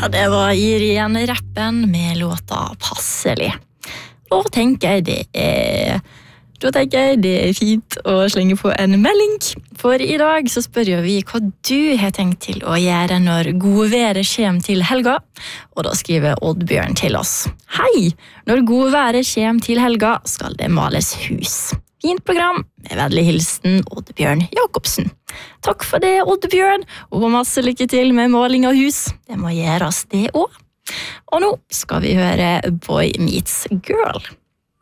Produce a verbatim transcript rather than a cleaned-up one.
Ja, det var Irien Rappen med låta Passelig. Og tenker jeg det er... Da tenker jeg det er fint å slenge på en melding. For i dag så spør vi hva du har tenkt til å gjøre når godværet kommer til helga. Og da skriver Oddbjørn til oss. Hei! Når godværet kommer til helga skal det males hus. Fint program, med vennlig hilsen Oddbjørn Jakobsen. Takk for det, Oddbjørn, og masse lykke til med maling av hus. Det må gjøres det også. Og nå skal vi høre Boy Meets Girl.